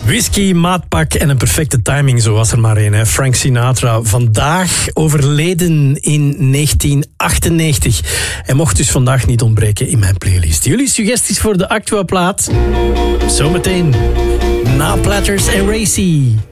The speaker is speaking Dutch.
Whisky, maatpak en een perfecte timing, zo was er maar één. Frank Sinatra, vandaag overleden in 1998. Hij mocht dus vandaag niet ontbreken in mijn playlist. Jullie suggesties voor de Actua-plaat? Zometeen na Platters en Racy.